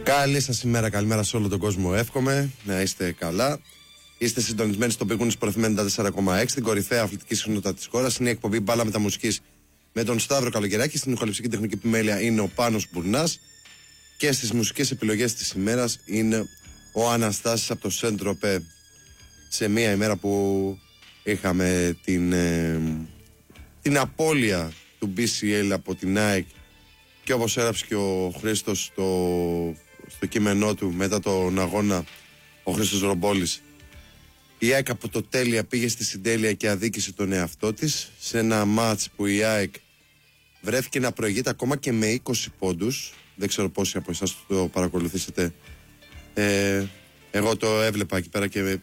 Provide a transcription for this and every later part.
Καλή σας ημέρα, καλημέρα σε όλο τον κόσμο. Εύχομαι να είστε καλά. Είστε συντονισμένοι στο Big Win Sports 94,6, την κορυφαία αθλητική συχνότητα της χώρας. Είναι η εκπομπή Μπάλα Μεταμουσικής με τον Σταύρο Καλογεράκη. Στην ηχοληψική τεχνική επιμέλεια είναι ο Πάνος Μπουρνάς. Και στις μουσικές επιλογές της ημέρας είναι ο Αναστάσης από το Σεντροπέ. Σε μια ημέρα που είχαμε την απώλεια του BCL από την ΑΕΚ, και όπως έγραψε και ο Χρήστος στο κείμενό του μετά τον αγώνα, ο Χρήστος Ρομπόλης, η ΑΕΚ από το τέλεια πήγε στη συντέλεια και αδίκησε τον εαυτό της σε ένα μάτς που η ΑΕΚ βρέθηκε να προηγείται ακόμα και με 20 πόντους. Δεν ξέρω πόσοι από εσάς το παρακολουθήσετε. Εγώ το έβλεπα εκεί πέρα και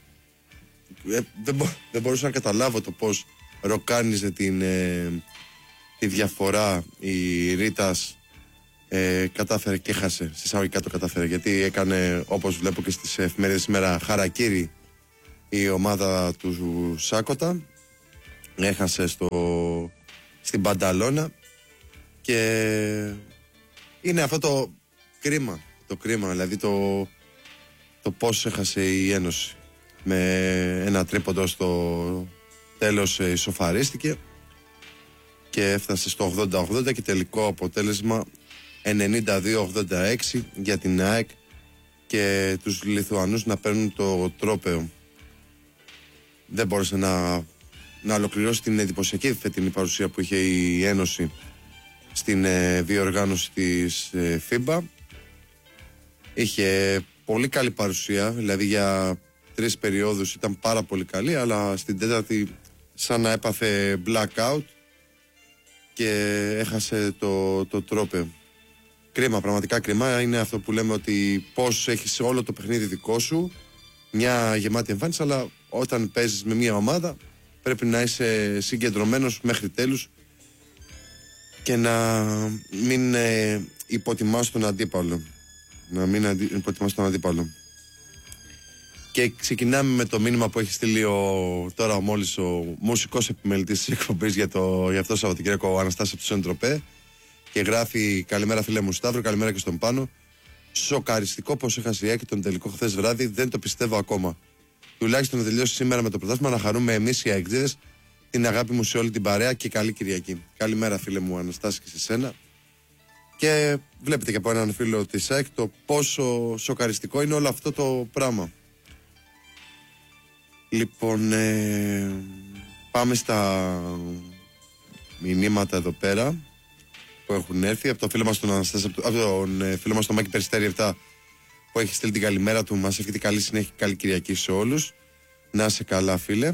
δεν μπορούσα να καταλάβω το πώς ροκάνιζε τη διαφορά η Ρίτας. Κατάφερε και έχασε, συσσαγωγικά το κατάφερε, γιατί έκανε, όπως βλέπω και στις εφημερίδες σήμερα, χαρακίρι η ομάδα του Σάκοτα. Έχασε στην Πανταλώνα και είναι αυτό το κρίμα, δηλαδή το πώς έχασε η Ένωση. Με ένα τρίποντο στο τέλος ισοφαρίστηκε και έφτασε στο 80-80 και τελικό αποτέλεσμα 92-86 για την ΑΕΚ και τους Λιθουανούς να παίρνουν το τρόπαιο. Δεν μπόρεσε να ολοκληρώσει την εντυπωσιακή φετινή παρουσία που είχε η Ένωση στην διοργάνωση της FIBA. Είχε πολύ καλή παρουσία, δηλαδή για 3 περιόδους ήταν πάρα πολύ καλή, αλλά στην τέταρτη σαν να έπαθε blackout και έχασε το τρόπαιο. Κρίμα, πραγματικά κρίμα. Είναι αυτό που λέμε, ότι πώς έχεις όλο το παιχνίδι δικό σου, μια γεμάτη εμφάνιση, αλλά όταν παίζεις με μια ομάδα πρέπει να είσαι συγκεντρωμένος μέχρι τέλους και να μην υποτιμάς τον αντίπαλο. Υποτιμάς τον αντίπαλο. Και ξεκινάμε με το μήνυμα που έχει στείλει τώρα μόλις ο μουσικός επιμελητής της εκπομπής για αυτό το Σαββατοκύριακο, ο Αναστάσης από το Σεντροπέ, και γράφει: καλημέρα φίλε μου Σταύρο, καλημέρα και στον Πάνο. Σοκαριστικό πως έχασε η ΑΕΚ τον τελικό χθες βράδυ, δεν το πιστεύω ακόμα. Τουλάχιστον να τελειώσει σήμερα με το πρωτάθλημα, να χαρούμε εμείς οι ΑΕΚΤΖΙΔες. Την αγάπη μου σε όλη την παρέα και καλή Κυριακή. Καλημέρα φίλε μου Αναστάση και σε σένα. Και βλέπετε και από έναν φίλο της ΑΕΚ το πόσο σοκαριστικό είναι όλο αυτό το πράγμα. Λοιπόν, πάμε στα μηνύματα εδώ πέρα που έχουν έρθει από το φίλο μας τον Αναστάση, από τον φίλο μας τον Μάκη Περιστέρη 7, που έχει στείλει την καλημέρα του. Μας εύχεται καλή συνέχεια, καλή Κυριακή σε όλους. Να είσαι καλά φίλε.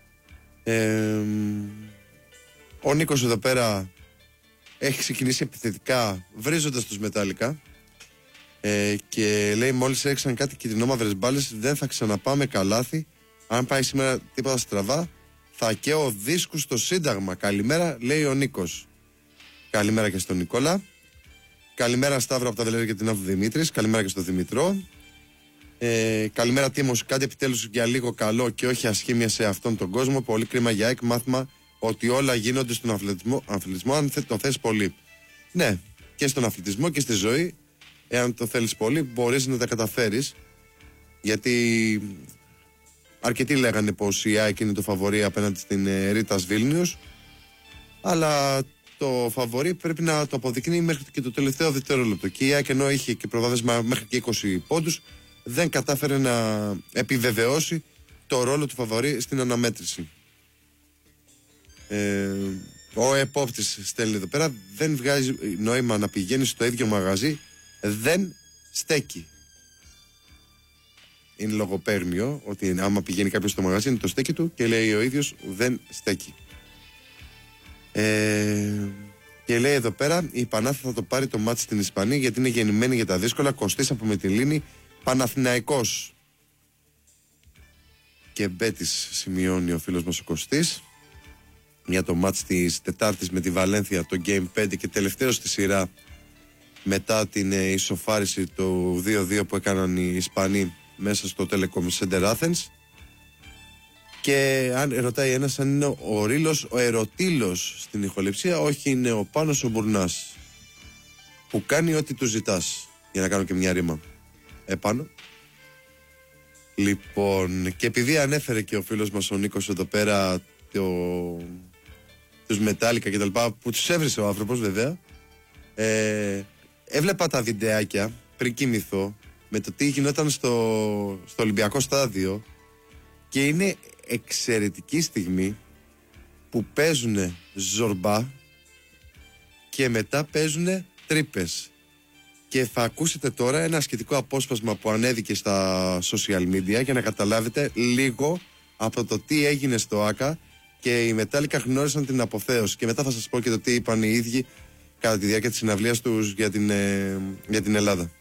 Ο Νίκος εδώ πέρα έχει ξεκινήσει επιθετικά βρίζοντας τους Μετάλλικα και λέει: μόλις έξαν κάτι κυτρινόμαυρες μπάλες δεν θα ξαναπάμε καλάθι. Αν πάει σήμερα τίποτα στραβά θα καίω δίσκους στο Σύνταγμα. Καλημέρα, λέει ο Νίκος. Καλημέρα και στον Νικόλα. Καλημέρα Σταύρο από τα Βελέρια και την Άβου Δημήτρης. Καλημέρα και στον Δημητρό. Καλημέρα Τίμος, κάτι επιτέλους για λίγο καλό και όχι ασχήμια σε αυτόν τον κόσμο. Πολύ κρίμα για ΑΕΚ, μάθημα ότι όλα γίνονται στον αθλητισμό αν το θες πολύ. Ναι, και στον αθλητισμό και στη ζωή, εάν το θέλεις πολύ μπορείς να τα καταφέρεις, γιατί αρκετοί λέγανε πως η ΑΕΚ είναι το φαβορί απέναντι στην Ρίτας Βίλνιους, αλλά το φαβορί πρέπει να το αποδεικνύει μέχρι και το τελευταίο δευτερόλεπτο. Και η ΑΕΚ, ενώ είχε και προβάδισμα μέχρι και 20 πόντους, δεν κατάφερε να επιβεβαιώσει το ρόλο του φαβορί στην αναμέτρηση. Ο επόπτης στέλνει εδώ πέρα: δεν βγάζει νόημα να πηγαίνει στο ίδιο μαγαζί, δεν στέκει. Είναι λογοπαίγνιο ότι άμα πηγαίνει κάποιος στο μαγαζί είναι το στέκι του, και λέει ο ίδιος δεν στέκει. Και λέει εδώ πέρα: η Πανάθα θα το πάρει το μάτς στην Ισπανία γιατί είναι γεννημένη για τα δύσκολα. Κωστής από Μυτιλήνη, Παναθηναϊκός. Και Μπέτης σημειώνει ο φίλος μας ο Κωστής για το μάτς της Τετάρτης με τη Βαλένθια, το Game 5 και τελευταίο στη σειρά μετά την ισοφάριση του 2-2 που έκαναν οι Ισπανοί μέσα στο Telecom Center Athens. Και αν ρωτάει ένας αν είναι ο Ρήλος ο Ερωτήλος στην ηχοληψία, όχι, είναι ο Πάνος ο Μπουρνάς, που κάνει ό,τι του ζητάς. Για να κάνω και μια ρήμα επάνω. Λοιπόν, και επειδή ανέφερε και ο φίλος μας ο Νίκος εδώ πέρα τους Μετάλλικα και τα λοιπά, που τους έβρισε ο άνθρωπος βέβαια, έβλεπα τα βιντεάκια πριν κοιμηθώ με το τι γινόταν στο Ολυμπιακό στάδιο, και είναι εξαιρετική στιγμή που παίζουν ζορμπά και μετά παίζουν τρύπες. Και θα ακούσετε τώρα ένα σχετικό απόσπασμα που ανέβηκε στα social media για να καταλάβετε λίγο από το τι έγινε στο ΆΚΑ και οι Μετάλλικα γνώρισαν την αποθέωση. Και μετά θα σας πω και το τι είπαν οι ίδιοι κατά τη διάρκεια της συναυλίας τους για την Ελλάδα.